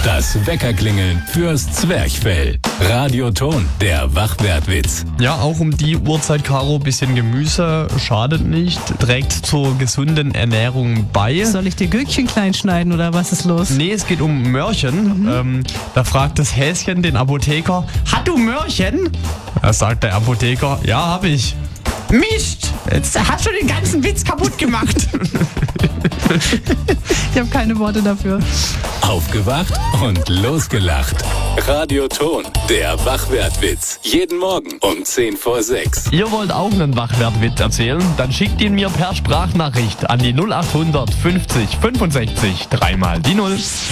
Das Weckerklingeln fürs Zwerchfell. Radioton, der Wachwertwitz. Ja, auch um die Uhrzeit, Caro, bisschen Gemüse schadet nicht, trägt zur gesunden Ernährung bei. Soll ich dir Gürkchen klein schneiden oder was ist los? Nee, es geht um Möhrchen. Da fragt das Häschen den Apotheker, hat du Möhrchen? Da sagt der Apotheker, ja, hab ich. Mist, jetzt hast du den ganzen Witz kaputt gemacht. Ich habe keine Worte dafür. Aufgewacht und losgelacht. Radioton, der Wachwertwitz. Jeden Morgen um 10 vor 6. Ihr wollt auch einen Wachwertwitz erzählen? Dann schickt ihn mir per Sprachnachricht an die 0800 50 65 3 mal die 0.